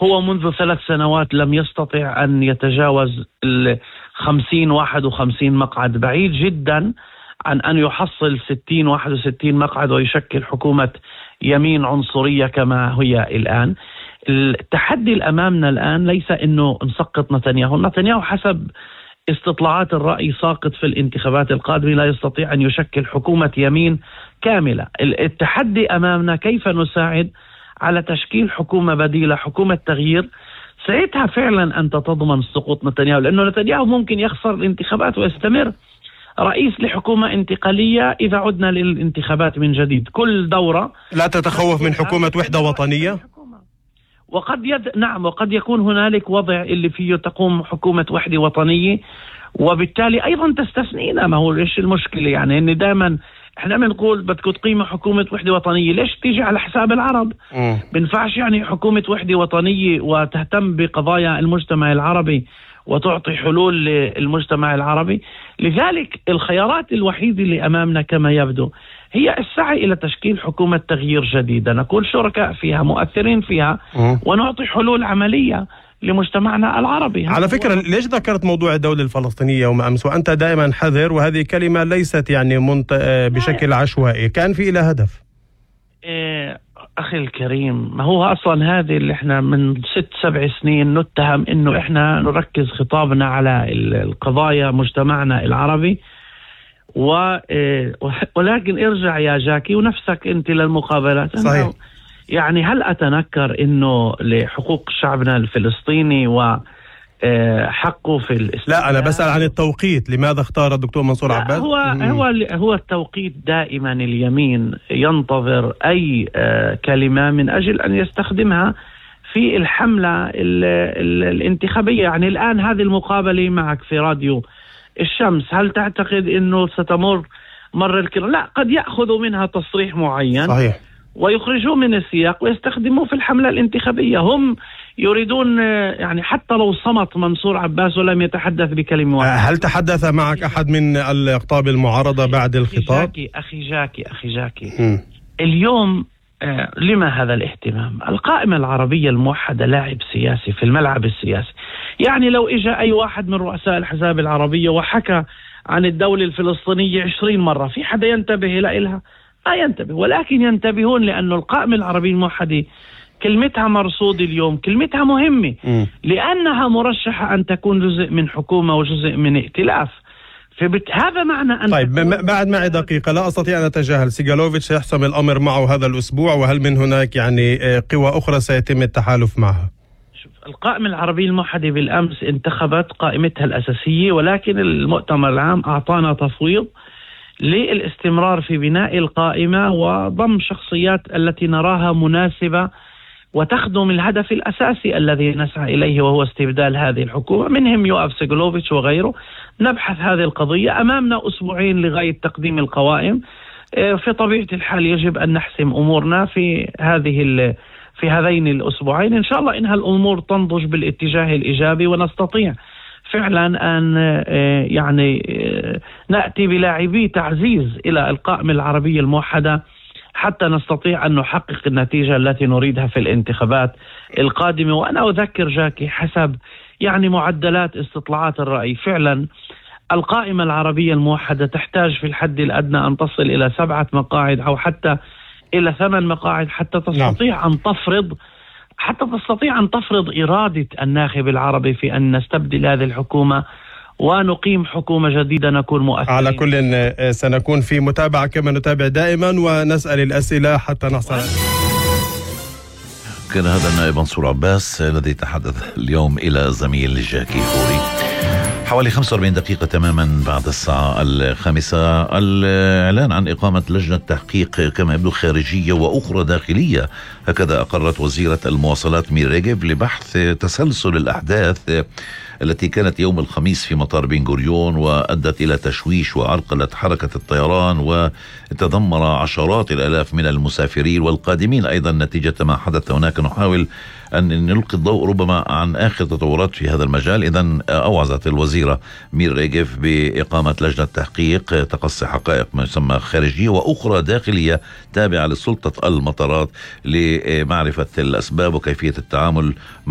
هو منذ 3 سنوات لم يستطع أن يتجاوز 51 مقعد، بعيد جدا عن أن يحصل 61 مقعد ويشكل حكومة يمين عنصرية كما هي الآن. التحدي الأمامنا الآن ليس أنه نسقط نتنياهو حسب استطلاعات الرأي ساقط في الانتخابات القادمة، لا يستطيع أن يشكل حكومة يمين كاملة. التحدي أمامنا كيف نساعد على تشكيل حكومة بديلة، حكومة تغيير، ساعتها فعلا أنت تضمن سقوط نتنياهو، لأنه نتنياهو ممكن يخسر الانتخابات ويستمر رئيس لحكومة انتقالية إذا عدنا للانتخابات من جديد كل دورة. لا تتخوف من حكومة وحدة وطنية؟ وقد يكون هنالك وضع اللي فيه تقوم حكومة وحدة وطنية، وبالتالي أيضا تستثنينا. ما هو إيش المشكلة يعني؟ إن دائما إحنا بنقول بدكم تقيموا حكومة وحدة وطنية، ليش تيجي على حساب العرب؟ بنفعش يعني حكومة وحدة وطنية وتهتم بقضايا المجتمع العربي وتعطي حلول للمجتمع العربي. لذلك الخيارات الوحيدة اللي أمامنا كما يبدو هي السعي إلى تشكيل حكومة تغيير جديدة، نكون شركاء فيها، مؤثرين فيها، ونعطي حلول عملية لمجتمعنا العربي. على فكرة ليش ذكرت موضوع الدولة الفلسطينية يوم أمس وأنت دائما حذر، وهذه كلمة ليست يعني بشكل عشوائي، كان في لها هدف؟ أخي الكريم، ما هو أصلا هذه اللي احنا من 6-7 سنين نتهم إنه احنا نركز خطابنا على القضايا مجتمعنا العربي، ولكن ارجع يا جاكي ونفسك انت للمقابلات. صحيح. يعني هل أتنكر إنه لحقوق شعبنا الفلسطيني وحقه في الاستقلال؟ لا، أنا بسأل عن التوقيت، لماذا اختار الدكتور منصور عباس؟ هو التوقيت دائما اليمين ينتظر أي كلمة من أجل أن يستخدمها في الحملة الانتخابية. يعني الآن هذه المقابلة معك في راديو الشمس، هل تعتقد أنه ستمر مر الكرام؟ لا، قد يأخذوا منها تصريح معين. صحيح. ويخرجوه من السياق ويستخدموه في الحملة الانتخابية. هم يريدون يعني حتى لو صمت منصور عباس ولم يتحدث بكلمة واحدة. هل تحدث معك أحد من الأقطاب المعارضة بعد الخطاب؟ أخي جاكي اليوم لما هذا الاهتمام؟ القائمة العربية الموحدة لاعب سياسي في الملعب السياسي. يعني لو إجا أي واحد من رؤساء الأحزاب العربية وحكى عن الدولة الفلسطينية 20 مرة، في حدا ينتبه لها؟ لا ينتبه. ولكن ينتبهون لأنه القائمة العربية الموحدة كلمتها مرصودة اليوم، كلمتها مهمة لأنها مرشحة أن تكون جزء من حكومة وجزء من ائتلاف. هذا معنى أن طيب بعد معي دقيقة، لا أستطيع أن أتجاهل سيجالوفيتش سيحسم الأمر معه هذا الأسبوع، وهل من هناك يعني قوى أخرى سيتم التحالف معها؟ القائمة العربية الموحدة بالأمس انتخبت قائمتها الأساسية، ولكن المؤتمر العام أعطانا تفويض للاستمرار في بناء القائمة وضم شخصيات التي نراها مناسبة وتخدم الهدف الأساسي الذي نسعى إليه، وهو استبدال هذه الحكومة، منهم يوآف سيجالوفيتش وغيره. نبحث هذه القضية. أمامنا 2 أسبوع لغاية تقديم القوائم. في طبيعة الحال يجب أن نحسم أمورنا في هذين 2 أسبوعين. إن شاء الله إنها الأمور تنضج بالاتجاه الإيجابي ونستطيع فعلا أن نأتي بلاعبي تعزيز إلى القائمة العربية الموحدة حتى نستطيع أن نحقق النتيجة التي نريدها في الانتخابات القادمة. وأنا أذكر جاكي حسب معدلات استطلاعات الرأي، فعلا القائمة العربية الموحدة تحتاج في الحد الأدنى أن تصل إلى 7 مقاعد أو حتى إلى 8 مقاعد حتى تستطيع أن تفرض إرادة الناخب العربي في أن نستبدل هذه الحكومة ونقيم حكومة جديدة نكون مؤثرين. على كل سنكون في متابعة كما نتابع دائما ونسأل الأسئلة حتى نحصل. كان هذا النائب منصور عباس الذي تحدث اليوم إلى زميل جاكي فوري. حوالي 45 دقيقة تماما بعد الساعة 5 الإعلان عن إقامة لجنة تحقيق كما يبدو خارجية وأخرى داخلية، هكذا أقرت وزيرة المواصلات مير ريغيف، لبحث تسلسل الأحداث التي كانت يوم الخميس في مطار بن غوريون وأدت إلى تشويش وعرقلت حركة الطيران وتدمر عشرات الآلاف من المسافرين والقادمين أيضا نتيجة ما حدث هناك. نحاول أن نلقي الضوء ربما عن آخر تطورات في هذا المجال. إذن أوعزت الوزيرة مير ريغيف بإقامة لجنة تحقيق تقصي حقائق ما يسمى خارجية وأخرى داخلية تابعة لسلطة المطارات لمعرفة الأسباب وكيفية التعامل